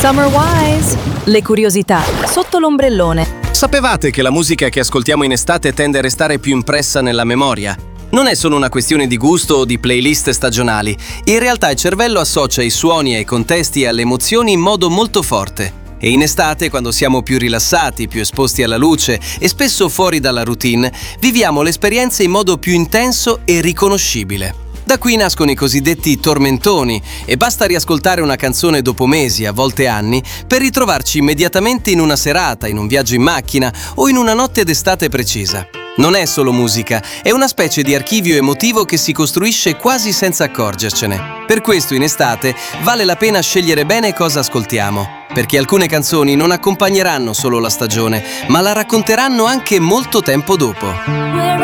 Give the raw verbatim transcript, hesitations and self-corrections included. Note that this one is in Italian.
Summer Wise, le curiosità sotto l'ombrellone. Sapevate che la musica che ascoltiamo in estate tende a restare più impressa nella memoria? Non è solo una questione di gusto o di playlist stagionali. In realtà il cervello associa i suoni ai contesti e alle emozioni in modo molto forte. E in estate, quando siamo più rilassati, più esposti alla luce e spesso fuori dalla routine, viviamo le esperienze in modo più intenso e riconoscibile. Da qui nascono i cosiddetti tormentoni e basta riascoltare una canzone dopo mesi, a volte anni, per ritrovarci immediatamente in una serata, in un viaggio in macchina o in una notte d'estate precisa. Non è solo musica, è una specie di archivio emotivo che si costruisce quasi senza accorgercene. Per questo in estate vale la pena scegliere bene cosa ascoltiamo, perché alcune canzoni non accompagneranno solo la stagione, ma la racconteranno anche molto tempo dopo.